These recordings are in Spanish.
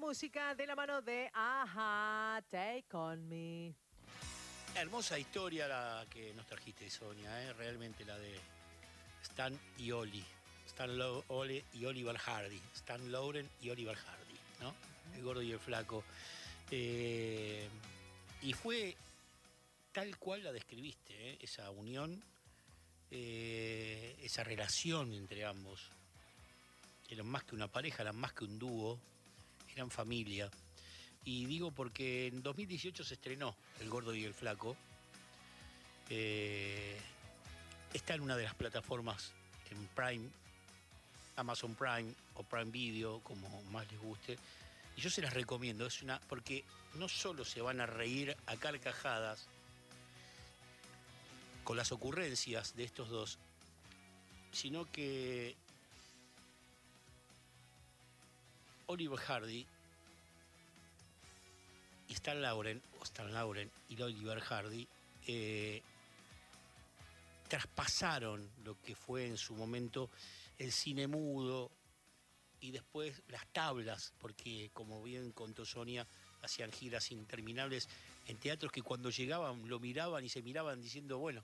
música de la mano de Aja, Take On Me. Hermosa historia la que nos trajiste, Sonia, realmente la de Stan y Oli. Ole y Oliver Hardy. Stan Laurel y Oliver Hardy, ¿no? El gordo y el flaco. Y fue tal cual la describiste, esa unión, esa relación entre ambos. Eran más que una pareja, eran más que un dúo, eran familia. Y digo porque en 2018 se estrenó El Gordo y el Flaco. Está en una de las plataformas en Prime, Amazon Prime o Prime Video, como más les guste. Y yo se las recomiendo, porque no solo se van a reír a carcajadas con las ocurrencias de estos dos, sino que Oliver Hardy y Stan Laurel y Oliver Hardy traspasaron lo que fue en su momento el cine mudo y después las tablas, porque como bien contó Sonia, hacían giras interminables en teatros que cuando llegaban lo miraban y se miraban diciendo, bueno,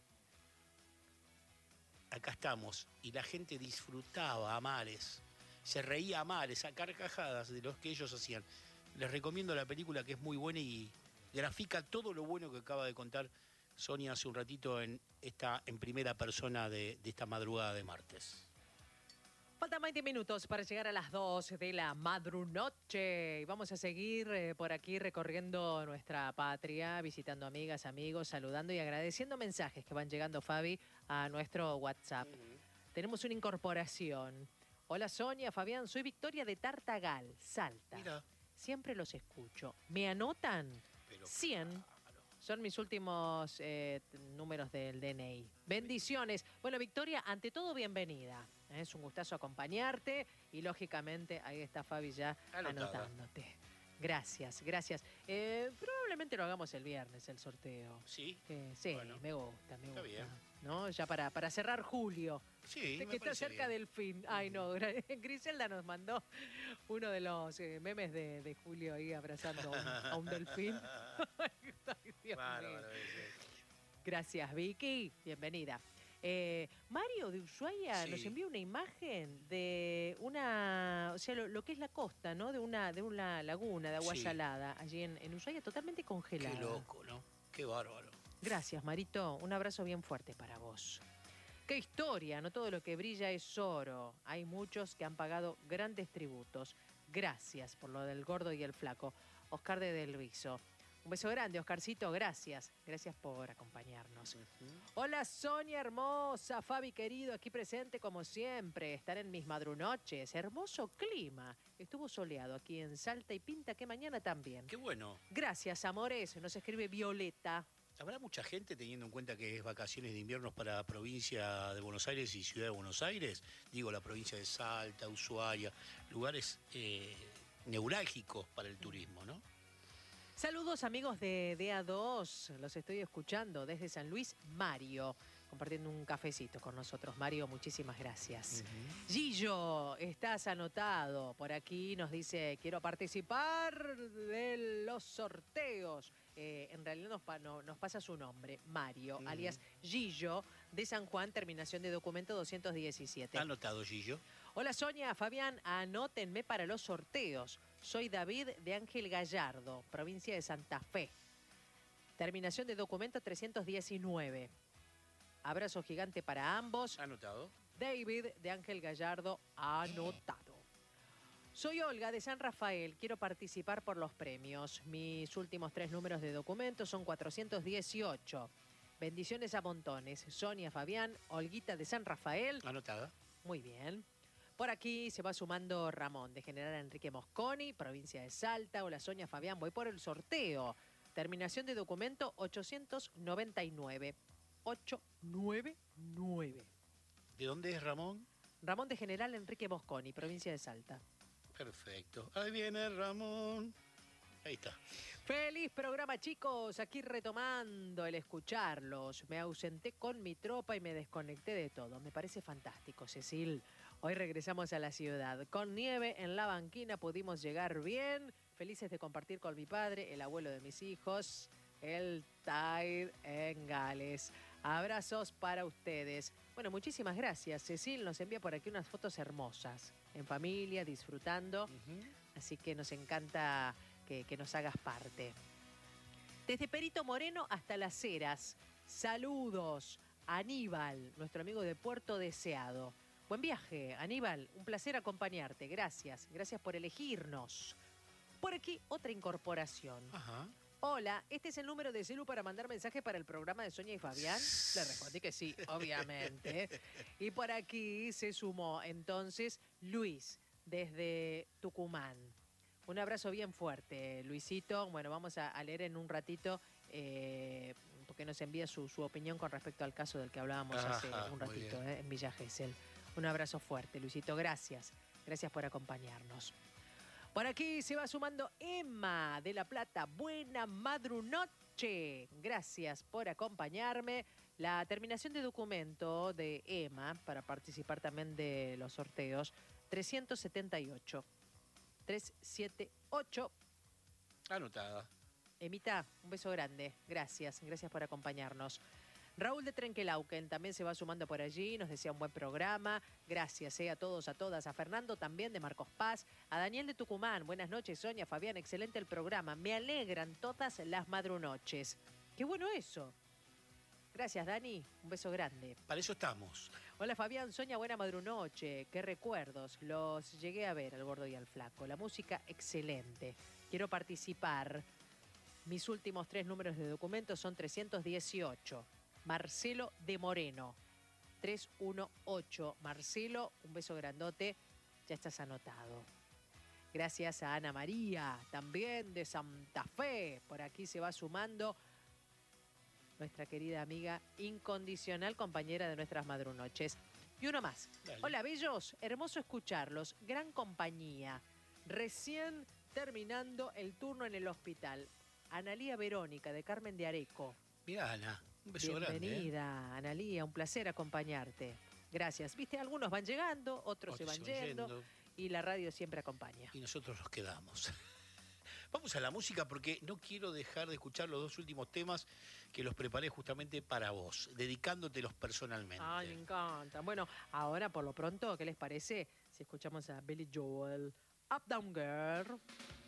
acá estamos. Y la gente disfrutaba a mares, se reía a mares, a carcajadas de los que ellos hacían. Les recomiendo la película, que es muy buena y grafica todo lo bueno que acaba de contar Sonia hace un ratito en primera persona de esta madrugada de martes. Faltan 20 minutos para llegar a las 2 de la madrunoche. Y vamos a seguir por aquí recorriendo nuestra patria, visitando amigas, amigos, saludando y agradeciendo mensajes que van llegando, Fabi, a nuestro WhatsApp. Tenemos una incorporación. Hola Sonia, Fabián, soy Victoria de Tartagal, Salta. Mira. Siempre los escucho. ¿Me anotan? Pero 100. claro. Son mis últimos números del DNI. Bendiciones. Bueno, Victoria, ante todo, bienvenida. Es un gustazo acompañarte y, lógicamente, ahí está Fabi ya anotándote. Gracias, gracias. Probablemente lo hagamos el viernes, el sorteo. ¿Sí? Sí, bueno, me gusta. Está bien. ¿No? Ya para cerrar julio. Sí, que está cerca bien del fin. Ay, no. Griselda nos mandó uno de los memes de Julio ahí abrazando a un delfín. Ay, Dios mío. Gracias, Vicky. Bienvenida. Mario de Ushuaia nos envió una imagen de una, o sea, lo que es la costa, ¿no? De una laguna de agua salada allí en Ushuaia, totalmente congelada. Qué loco, ¿no? Qué bárbaro. Gracias, Marito. Un abrazo bien fuerte para vos. Qué historia, no todo lo que brilla es oro. Hay muchos que han pagado grandes tributos. Gracias por lo del gordo y el flaco. Oscar de Del Viso. Un beso grande, Oscarcito, gracias. Gracias por acompañarnos. Hola, Sonia hermosa, Fabi querido, aquí presente como siempre. Estar en mis madrunoches. Hermoso clima. Estuvo soleado aquí en Salta y pinta que mañana también. Qué bueno. Gracias, amores. Nos escribe Violeta. ¿Habrá mucha gente, teniendo en cuenta que es vacaciones de invierno para la provincia de Buenos Aires y Ciudad de Buenos Aires? Digo, la provincia de Salta, Ushuaia, lugares neurálgicos para el turismo, ¿no? Saludos amigos de DA2, los estoy escuchando desde San Luis, Mario, compartiendo un cafecito con nosotros. Mario, muchísimas gracias. Gillo, estás anotado por aquí, nos dice, quiero participar de los sorteos. En realidad nos pasa su nombre, Mario, alias Gillo, de San Juan, terminación de documento 217. Anotado, Gillo. Hola Sonia, Fabián, anótenme para los sorteos. Soy David de Ángel Gallardo, provincia de Santa Fe. Terminación de documento 319. Abrazo gigante para ambos. Anotado. David de Ángel Gallardo, anotado. Soy Olga de San Rafael, quiero participar por los premios. Mis últimos 3 números de documento son 418. Bendiciones a montones. Sonia, Fabián, Olguita de San Rafael. Anotada. Muy bien. Por aquí se va sumando Ramón, de General Enrique Mosconi, provincia de Salta. Hola, Sonia, Fabián, voy por el sorteo. Terminación de documento 899. 899. ¿De dónde es Ramón? Ramón de General Enrique Mosconi, provincia de Salta. Perfecto. Ahí viene Ramón. Ahí está. Feliz programa, chicos. Aquí retomando el escucharlos. Me ausenté con mi tropa y me desconecté de todo. Me parece fantástico, Cecil. Hoy regresamos a la ciudad. Con nieve en la banquina pudimos llegar bien. Felices de compartir con mi padre, el abuelo de mis hijos, el Tide en Gales. Abrazos para ustedes. Bueno, muchísimas gracias. Cecil nos envía por aquí unas fotos hermosas. En familia, disfrutando. Así que nos encanta que nos hagas parte. Desde Perito Moreno hasta Las Heras. Saludos. Aníbal, nuestro amigo de Puerto Deseado. Buen viaje, Aníbal. Un placer acompañarte. Gracias. Gracias por elegirnos. Por aquí, otra incorporación. Ajá. Hola, ¿este es el número de celu para mandar mensaje para el programa de Sonia y Fabián? Le respondí que sí, obviamente. Y por aquí se sumó entonces Luis, desde Tucumán. Un abrazo bien fuerte, Luisito. Bueno, vamos a leer en un ratito, porque nos envía su opinión con respecto al caso del que hablábamos hace un ratito, en Villa Gesell. Un abrazo fuerte, Luisito. Gracias. Gracias por acompañarnos. Por aquí se va sumando Emma de La Plata. Buena madrunoche. Gracias por acompañarme. La terminación de documento de Emma para participar también de los sorteos, 378. 378. Anotada. Emita, un beso grande. Gracias. Gracias por acompañarnos. Raúl de Trenquelauquen también se va sumando por allí, nos decía un buen programa. Gracias a todos, a todas. A Fernando también de Marcos Paz. A Daniel de Tucumán. Buenas noches, Sonia, Fabián. Excelente el programa. Me alegran todas las madrunoches. Qué bueno eso. Gracias, Dani. Un beso grande. Para eso estamos. Hola, Fabián. Sonia, buena madrunoche. Qué recuerdos. Los llegué a ver, al gordo y al flaco. La música, excelente. Quiero participar. Mis últimos 3 números de documento son 318. Marcelo de Moreno, 318. Marcelo, un beso grandote, ya estás anotado. Gracias a Ana María, también de Santa Fe. Por aquí se va sumando nuestra querida amiga incondicional, compañera de nuestras madrunoches. Y uno más. Dale. Hola, bellos, hermoso escucharlos, gran compañía. Recién terminando el turno en el hospital. Analía Verónica, de Carmen de Areco. Mira, Ana. Un beso grande. Bienvenida, Analía, un placer acompañarte. Gracias. Viste, algunos van llegando, otros se van yendo y la radio siempre acompaña. Y nosotros nos quedamos. Vamos a la música porque no quiero dejar de escuchar los 2 últimos temas que los preparé justamente para vos, dedicándotelos personalmente. Ay, me encanta. Bueno, ahora por lo pronto, ¿qué les parece si escuchamos a Billy Joel, Up Down Girl?